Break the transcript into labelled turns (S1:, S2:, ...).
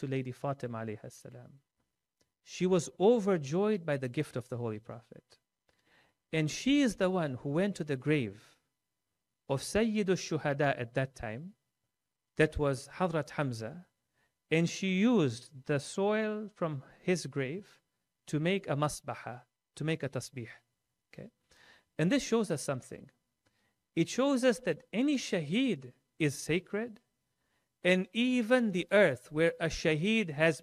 S1: to Lady Fatima alayha salam. She was overjoyed by the gift of the Holy Prophet. And she is the one who went to the grave of Sayyid al-Shuhada at that time, that was Hazrat Hamza, and she used the soil from his grave to make a masbaha, to make a tasbih. Okay? And this shows us something. It shows us that any shaheed is sacred, and even the earth where a shaheed has